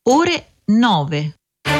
ore 9.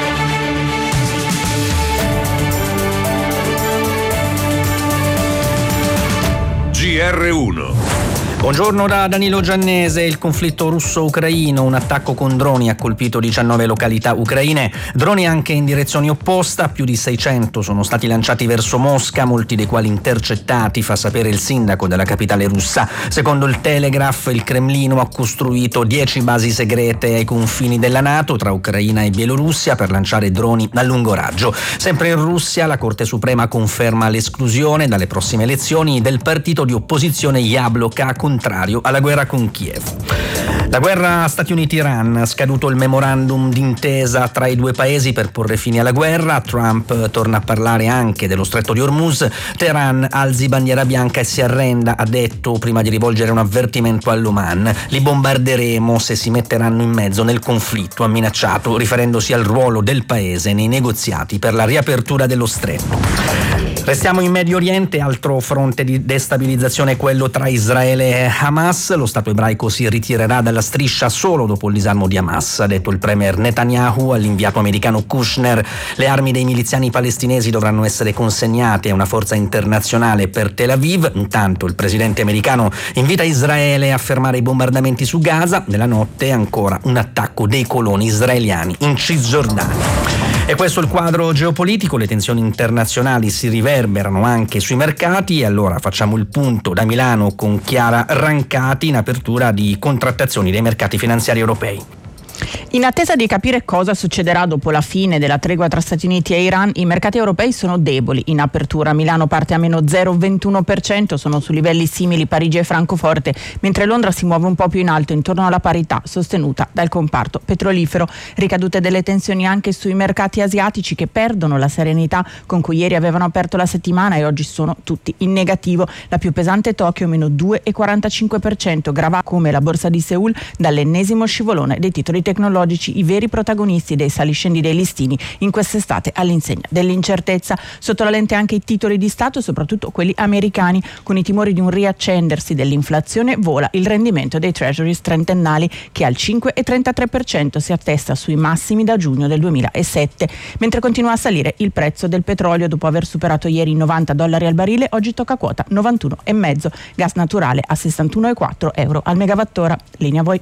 GR1. Buongiorno da Danilo Giannese. Il conflitto russo-ucraino, un attacco con droni ha colpito 19 località ucraine, droni anche in direzione opposta, più di 600 sono stati lanciati verso Mosca, molti dei quali intercettati, fa sapere il sindaco della capitale russa. Secondo il Telegraph, il Cremlino ha costruito 10 basi segrete ai confini della NATO tra Ucraina e Bielorussia per lanciare droni a lungo raggio. Sempre in Russia, la Corte Suprema conferma l'esclusione dalle prossime elezioni del partito di opposizione Yablokha, contrario alla guerra con Kiev. La guerra Stati Uniti-Iran, scaduto il memorandum d'intesa tra i due paesi per porre fine alla guerra, Trump torna a parlare anche dello stretto di Hormuz, Teheran alzi bandiera bianca e si arrenda, ha detto prima di rivolgere un avvertimento all'Oman. Li bombarderemo se si metteranno in mezzo nel conflitto, ha minacciato, riferendosi al ruolo del paese nei negoziati per la riapertura dello stretto. Restiamo in Medio Oriente, altro fronte di destabilizzazione è quello tra Israele e Hamas. Lo Stato ebraico si ritirerà dalla striscia solo dopo il disarmo di Hamas, ha detto il premier Netanyahu all'inviato americano Kushner. Le armi dei miliziani palestinesi dovranno essere consegnate a una forza internazionale per Tel Aviv. Intanto il presidente americano invita Israele a fermare i bombardamenti su Gaza. Nella notte ancora un attacco dei coloni israeliani in Cisgiordania. E questo è il quadro geopolitico, le tensioni internazionali si riverberano anche sui mercati e allora facciamo il punto da Milano con Chiara Rancati in apertura di contrattazioni dei mercati finanziari europei. In attesa di capire cosa succederà dopo la fine della tregua tra Stati Uniti e Iran, i mercati europei sono deboli. In apertura Milano parte a meno 0,21%, sono su livelli simili Parigi e Francoforte, mentre Londra si muove un po' più in alto, intorno alla parità sostenuta dal comparto petrolifero. Ricadute delle tensioni anche sui mercati asiatici che perdono la serenità con cui ieri avevano aperto la settimana e oggi sono tutti in negativo. La più pesante Tokyo meno 2,45%, grava come la borsa di Seul dall'ennesimo scivolone dei titoli tecnologici, i veri protagonisti dei saliscendi dei listini in quest'estate all'insegna dell'incertezza. Sotto la lente anche i titoli di Stato, soprattutto quelli americani, con i timori di un riaccendersi dell'inflazione vola il rendimento dei treasuries trentennali che al 5,33% si attesta sui massimi da giugno del 2007, mentre continua a salire il prezzo del petrolio dopo aver superato ieri i $90 al barile, oggi tocca quota 91,5, gas naturale a 61,4 euro al megawattora. Linea a voi.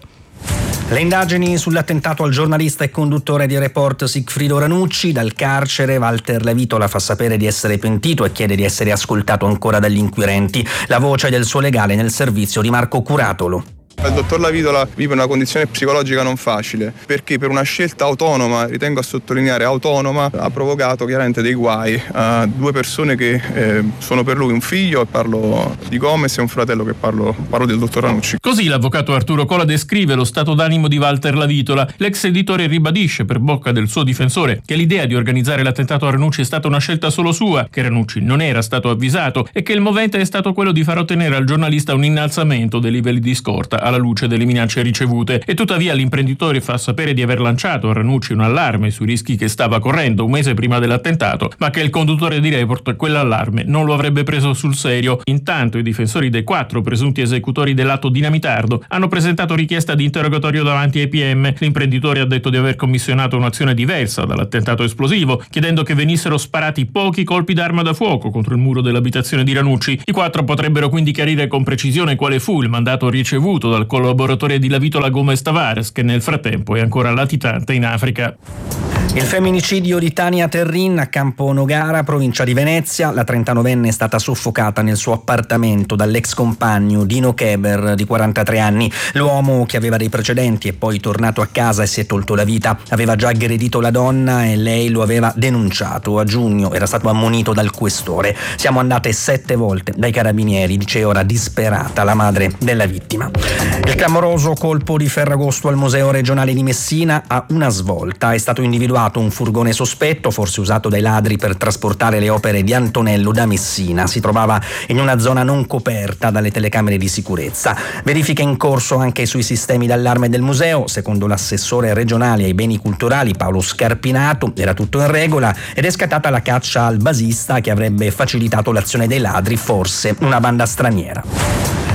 Le indagini sull'attentato al giornalista e conduttore di Report Sigfrido Ranucci. Dal carcere Walter Lavitola fa sapere di essere pentito e chiede di essere ascoltato ancora dagli inquirenti. La voce del suo legale nel servizio di Marco Curatolo. Il dottor Lavitola vive una condizione psicologica non facile perché per una scelta autonoma, ritengo a sottolineare autonoma, ha provocato chiaramente dei guai a due persone che sono per lui un figlio, e parlo di Gomez, e un fratello, che parlo del dottor Ranucci. Così l'avvocato Arturo Cola descrive lo stato d'animo di Walter Lavitola. L'ex editore ribadisce per bocca del suo difensore che l'idea di organizzare l'attentato a Ranucci è stata una scelta solo sua, che Ranucci non era stato avvisato e che il movente è stato quello di far ottenere al giornalista un innalzamento dei livelli di scorta alla luce delle minacce ricevute. E tuttavia l'imprenditore fa sapere di aver lanciato a Ranucci un allarme sui rischi che stava correndo un mese prima dell'attentato, ma che il conduttore di Report quell'allarme non lo avrebbe preso sul serio. Intanto i difensori dei 4 presunti esecutori dell'atto dinamitardo hanno presentato richiesta di interrogatorio davanti ai PM. L'imprenditore ha detto di aver commissionato un'azione diversa dall'attentato esplosivo, chiedendo che venissero sparati pochi colpi d'arma da fuoco contro il muro dell'abitazione di Ranucci. I 4 potrebbero quindi chiarire con precisione quale fu il mandato ricevuto dal collaboratore di Lavitola Gomez Tavares, che nel frattempo è ancora latitante in Africa. Il femminicidio di Tania Terrin a Campo Nogara, provincia di Venezia. La 39enne è stata soffocata nel suo appartamento dall'ex compagno Dino Keber, di 43 anni. L'uomo, che aveva dei precedenti e poi tornato a casa e si è tolto la vita, aveva già aggredito la donna e lei lo aveva denunciato. A giugno era stato ammonito dal questore. Siamo andate 7 volte dai carabinieri, dice ora disperata la madre della vittima. Il clamoroso colpo di Ferragosto al Museo regionale di Messina ha una svolta. È stato individuato un furgone sospetto, forse usato dai ladri per trasportare le opere di Antonello da Messina. Si trovava in una zona non coperta dalle telecamere di sicurezza. Verifiche in corso anche sui sistemi d'allarme del museo. Secondo l'assessore regionale ai beni culturali Paolo Scarpinato era tutto in regola ed è scattata la caccia al basista che avrebbe facilitato l'azione dei ladri, forse una banda straniera.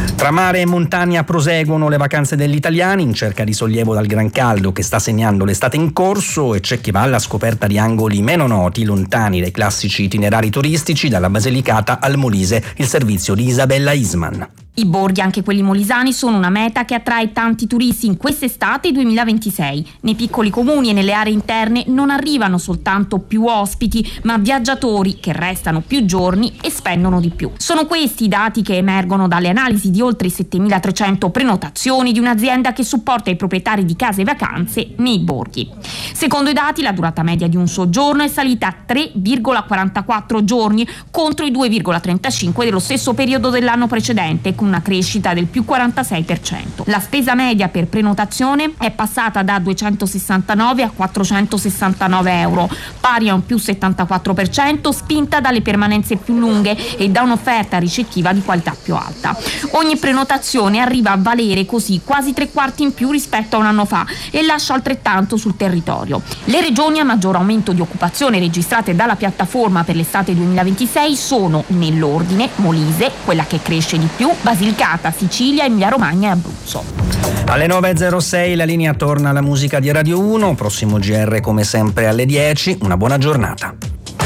Tra mare e montagna proseguono le vacanze degli italiani in cerca di sollievo dal gran caldo che sta segnando l'estate in corso, e c'è chi va alla scoperta di angoli meno noti, lontani dai classici itinerari turistici, dalla Basilicata al Molise, il servizio di Isabella Isman. I borghi, anche quelli molisani, sono una meta che attrae tanti turisti in quest'estate 2026. Nei piccoli comuni e nelle aree interne non arrivano soltanto più ospiti, ma viaggiatori che restano più giorni e spendono di più. Sono questi i dati che emergono dalle analisi di oltre 7.300 prenotazioni di un'azienda che supporta i proprietari di case vacanze nei borghi. Secondo i dati, la durata media di un soggiorno è salita a 3,44 giorni contro i 2,35 dello stesso periodo dell'anno precedente, con una crescita del più 46%. La spesa media per prenotazione è passata da 269 a 469 euro, pari a un più 74%, spinta dalle permanenze più lunghe e da un'offerta ricettiva di qualità più alta. Ogni prenotazione arriva a valere così quasi 3/4 in più rispetto a un anno fa e lascia altrettanto sul territorio. Le regioni a maggior aumento di occupazione registrate dalla piattaforma per l'estate 2026 sono, nell'ordine, Molise, quella che cresce di più, Basilicata, Sicilia, Emilia-Romagna e Abruzzo. Alle 9.06 la linea torna alla musica di Radio 1, prossimo GR come sempre alle 10, una buona giornata.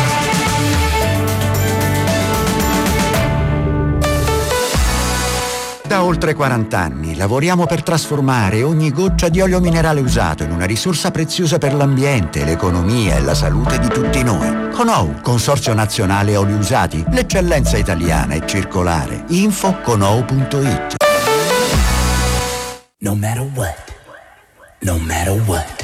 Da oltre 40 anni lavoriamo per trasformare ogni goccia di olio minerale usato in una risorsa preziosa per l'ambiente, l'economia e la salute di tutti noi. Conou, Consorzio Nazionale Oli Usati, l'eccellenza italiana e circolare. Info conou.it. No matter what.